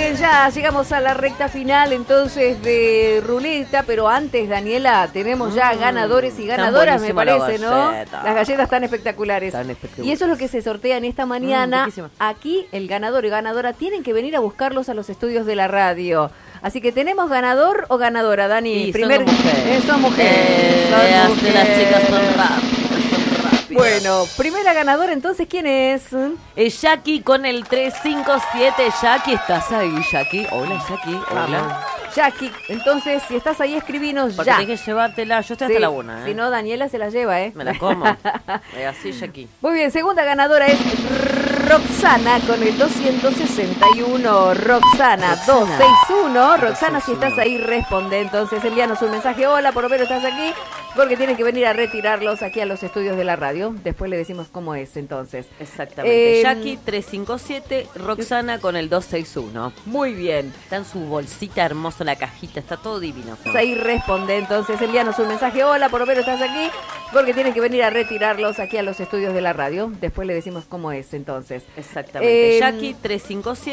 bien, ya llegamos a la recta final entonces de Ruleta, pero antes, Daniela, tenemos ya ganadores y ganadoras, me parece, ¿no? Las galletas están espectaculares. Y eso es lo que se sortea en esta mañana. Aquí el ganador y ganadora tienen que venir a buscarlos a los estudios de la radio. Así que tenemos ganador o ganadora, Dani. Sí, son mujeres. Son mujeres. Las chicas son rápidas. Bueno, primera ganadora, entonces, ¿quién es? Jackie con el 357. Jackie, ¿estás ahí, Jackie? Hola, Jackie. Hola. Jackie, entonces, si estás ahí, escribinos porque ya. Tienes que llevártela. Yo estoy hasta la 1, ¿eh? Si no, Daniela se la lleva, ¿eh? Me la como. Así, Jackie. Muy bien, segunda ganadora es Roxana con el 261. Roxana 261. Roxana, si estás ahí, responde. Entonces, envíanos un mensaje. Hola, por lo menos estás aquí. Porque tienen que venir a retirarlos aquí a los estudios de la radio. Después le decimos cómo es, entonces. Exactamente. Jackie 357, Roxana con el 261. Muy bien. Está en su bolsita hermosa, la cajita, está todo divino. Ahí responde, entonces envíanos un mensaje. Hola, por lo menos estás aquí. Porque tienen que venir a retirarlos aquí a los estudios de la radio. Después le decimos cómo es, entonces. Exactamente. Jackie 357.